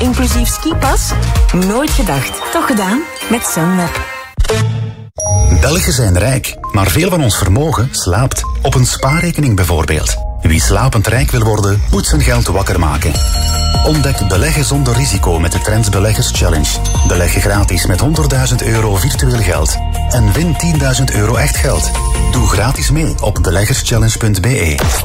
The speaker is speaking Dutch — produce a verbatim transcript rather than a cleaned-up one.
inclusief skipas? Nooit gedacht, toch gedaan? Met Sunweb. Belgen zijn rijk, maar veel van ons vermogen slaapt. Op een spaarrekening bijvoorbeeld. Wie slapend rijk wil worden, moet zijn geld wakker maken. Ontdek beleggen zonder risico met de Trends Beleggers Challenge. Beleg gratis met honderdduizend euro virtueel geld. En win tienduizend euro echt geld. Doe gratis mee op beleggerschallenge punt be.